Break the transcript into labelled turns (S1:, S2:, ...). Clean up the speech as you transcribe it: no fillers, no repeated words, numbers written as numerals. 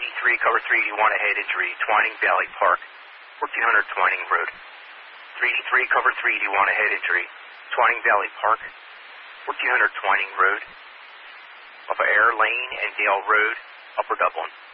S1: 383, cover 3, do you want a head injury? Twining Valley Park, 1400 Twining Road. 383, cover 3, do you want a head injury? Twining Valley Park, 1400 Twining Road. Off of Air Lane and Dale Road, Upper Dublin.